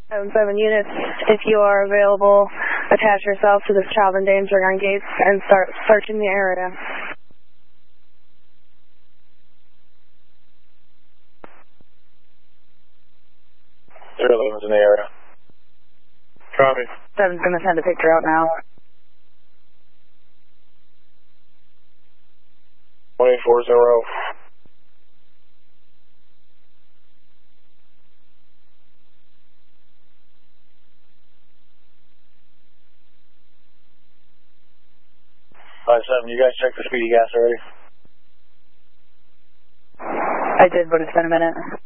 7 units, if you are available, attach yourself to the child endangering on gates and start searching the area. Zero 11's in the area. Copy. 7's going to send a picture out now. 2840. You guys checked the speedy gas already? I did, but it's been a minute.